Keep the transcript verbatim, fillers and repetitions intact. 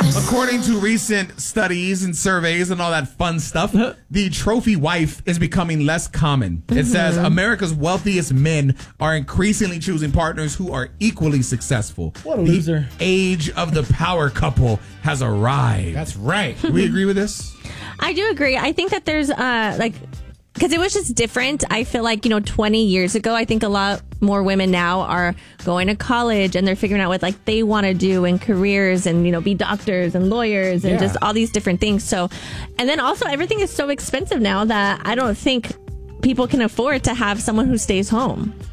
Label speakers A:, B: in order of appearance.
A: According to recent studies and surveys and all that fun stuff, the trophy wife is becoming less common. It says America's wealthiest men are increasingly choosing partners who are equally successful.
B: What a
A: the
B: loser.
A: age of the power couple has arrived.
C: That's right.
A: Do we agree with this?
D: I do agree. I think that there's uh like because it was just different. I feel like, you know, twenty years ago, I think a lot more women now are going to college and they're figuring out what like they want to do in careers and, you know, be doctors and lawyers and
C: Yeah.
D: just all these different things. So, and then also everything is so expensive now that I don't think people can afford to have someone who stays home.